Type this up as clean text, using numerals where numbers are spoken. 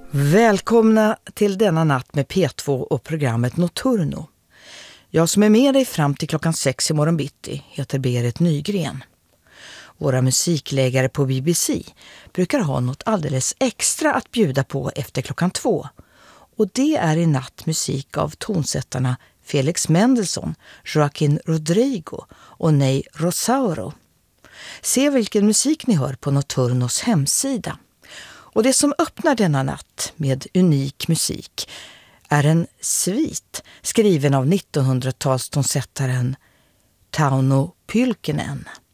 Välkomna till denna natt med P2 och programmet Notturno. Jag som är med dig fram till klockan 6 i morgon bitti heter Berit Nygren. Våra musiklägare på BBC brukar ha något alldeles extra att bjuda på efter klockan 2. Och det är i natt musik av tonsättarna Felix Mendelssohn, Joaquin Rodrigo och Ney Rosauro. Se vilken musik ni hör på Notturnos hemsida. Och det som öppnar denna natt med unik musik är en svit skriven av 1900-talstonsättaren Tauno Pylkinen.